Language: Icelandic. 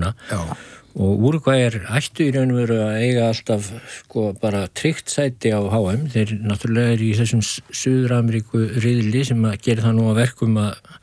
keppnina. Já. Og Úrúgvæ ættu í raun og veru að eiga alltaf sko bara tryggt sæti á HM. Þeir náttúrulega í þessum Suður-Ameríku riðli sem að gera það nú að verkum að